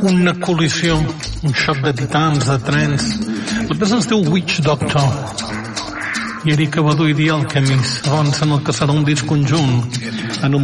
una col·lisió, un xoc de titans, de trens. La peça es diu Witch Doctor. I Erika Badu i Dial Chemis avancen el que serà un disc conjunt en un